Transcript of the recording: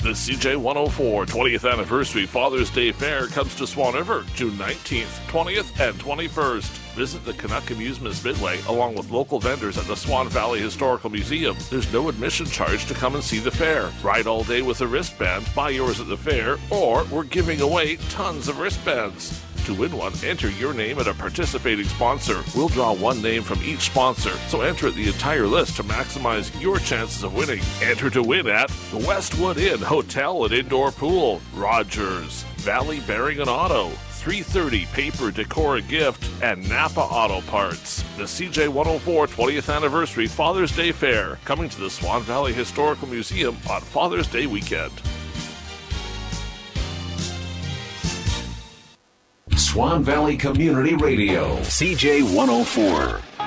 The CJ104 20th Anniversary Father's Day Fair comes to Swan River June 19th, 20th, and 21st. Visit the Canuck Amusements Midway along with local vendors at the Swan Valley Historical Museum. There's no admission charge to come and see the fair. Ride all day with a wristband, buy yours at the fair, or we're giving away tons of wristbands. To win one, enter your name and a participating sponsor. We'll draw one name from each sponsor, so enter the entire list to maximize your chances of winning. Enter to win at the Westwood Inn Hotel and Indoor Pool, Rogers, Valley Bearing and Auto, 330 Paper Decor and Gift, and Napa Auto Parts. The CJ104 20th Anniversary Father's Day Fair, coming to the Swan Valley Historical Museum on Father's Day weekend. Swan Valley Community Radio, CJ104.